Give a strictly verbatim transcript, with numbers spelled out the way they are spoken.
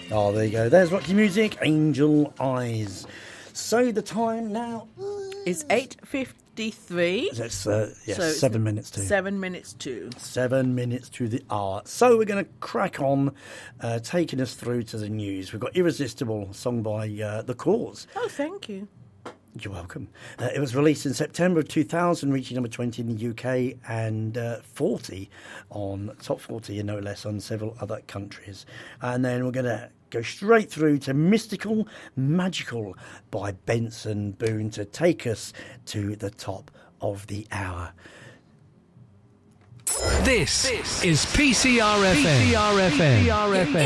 Oh, there you go. There's Rocky Music, Angel Eyes. So the time now is eight fifty-three. That's uh, yes, so seven minutes to. Seven minutes to. Seven minutes to the hour. So we're going to crack on, uh, taking us through to the news. We've got Irresistible, sung by uh, The Cause. Oh, thank you. You're welcome. Uh, it was released in September of two thousand, reaching number twenty in the U K and uh, forty on top forty and no less on several other countries. And then we're going to go straight through to Mystical Magical by Benson Boone to take us to the top of the hour. This, this is P C R F M. P C R F M. P C R F M.